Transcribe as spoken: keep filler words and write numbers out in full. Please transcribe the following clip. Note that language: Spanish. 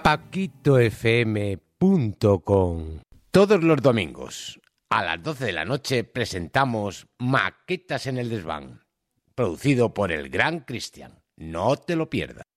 paquito f m punto com. Todos los domingos a las doce de la noche presentamos Maquetas en el Desván, producido por el gran Cristian. No te lo pierdas.